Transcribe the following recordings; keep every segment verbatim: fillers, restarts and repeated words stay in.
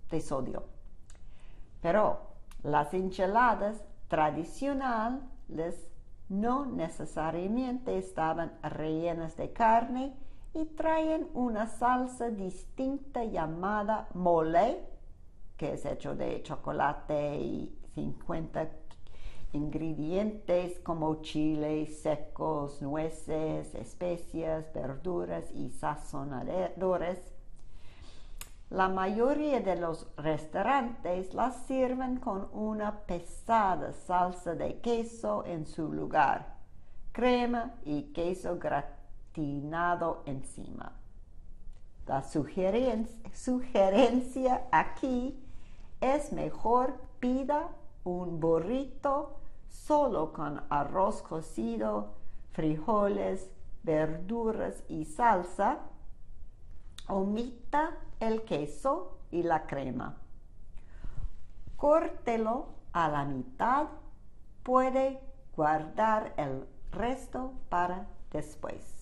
de sodio. Pero las enchiladas tradicionales no necesariamente estaban rellenas de carne y traen una salsa distinta llamada mole, que es hecho de chocolate y cincuenta ingredientes como chiles secos, nueces, especias, verduras y sazonadores. La mayoría de los restaurantes las sirven con una pesada salsa de queso en su lugar, crema y queso gratinado encima. La sugerencia, sugerencia aquí es mejor pida un burrito solo con arroz cocido, frijoles, verduras y salsa. Omita el queso y la crema. Córtelo a la mitad. Puede guardar el resto para después.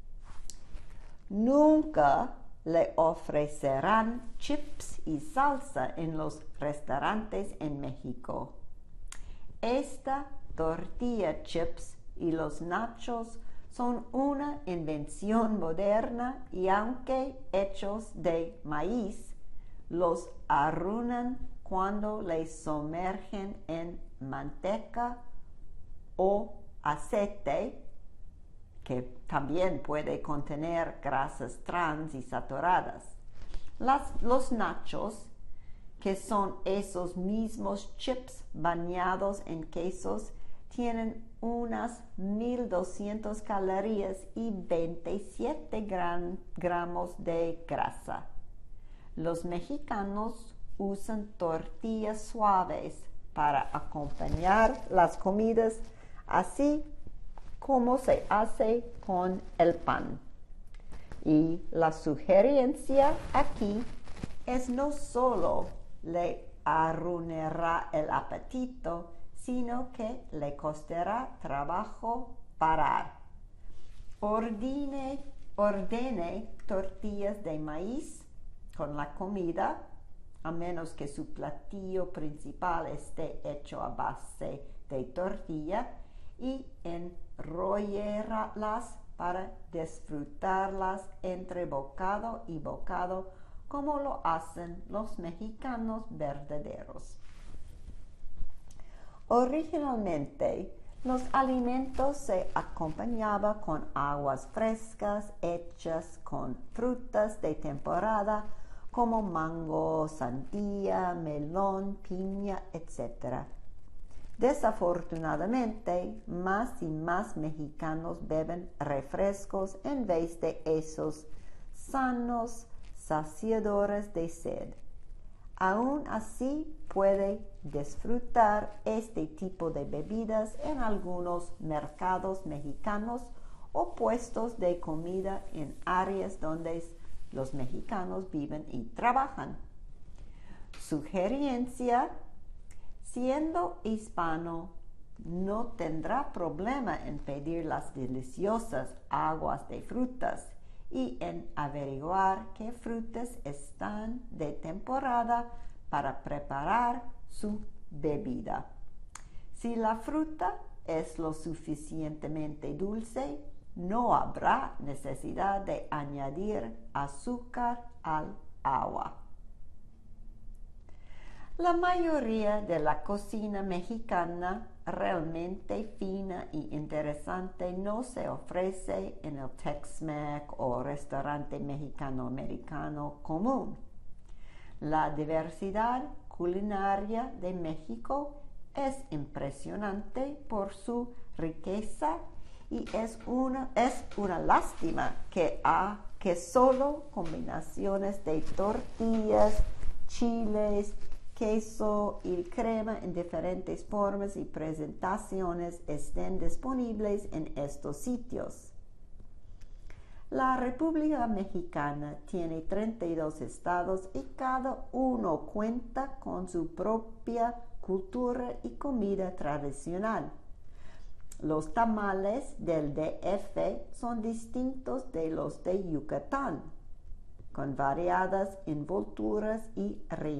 Nunca le ofrecerán chips y salsa en los restaurantes en México. Esta tortilla chips y los nachos son una invención moderna y aunque hechos de maíz, los arruinan cuando les sumergen en manteca o aceite, que también puede contener grasas trans y saturadas. Las, los nachos, que son esos mismos chips bañados en quesos, tienen unas mil doscientas calorías y veintisiete gran, gramos de grasa. Los mexicanos usan tortillas suaves para acompañar las comidas, así como se hace con el pan. Y la sugerencia aquí es no solo le arruinará el apetito, sino que le costará trabajo parar. Ordine, ordene tortillas de maíz con la comida, a menos que su platillo principal esté hecho a base de tortilla, y enróllelas para disfrutarlas entre bocado y bocado, como lo hacen los mexicanos verdaderos. Originalmente, los alimentos se acompañaban con aguas frescas hechas con frutas de temporada como mango, sandía, melón, piña, etcétera. Desafortunadamente, más y más mexicanos beben refrescos en vez de esos sanos saciadores de sed. Aún así, puede disfrutar este tipo de bebidas en algunos mercados mexicanos o puestos de comida en áreas donde los mexicanos viven y trabajan. Sugerencia: siendo hispano, no tendrá problema en pedir las deliciosas aguas de frutas y en averiguar qué frutas están de temporada para preparar su bebida. Si la fruta es lo suficientemente dulce, no habrá necesidad de añadir azúcar al agua. La mayoría de la cocina mexicana realmente fina y interesante no se ofrece en el Tex-Mex o restaurante mexicano-americano común. La diversidad culinaria de México es impresionante por su riqueza y es una, es una lástima que, ha, que solo combinaciones de tortillas, chiles, queso y crema en diferentes formas y presentaciones estén disponibles en estos sitios. La República Mexicana tiene treinta y dos estados y cada uno cuenta con su propia cultura y comida tradicional. Los tamales del D F son distintos de los de Yucatán, con variadas envolturas y rellenos.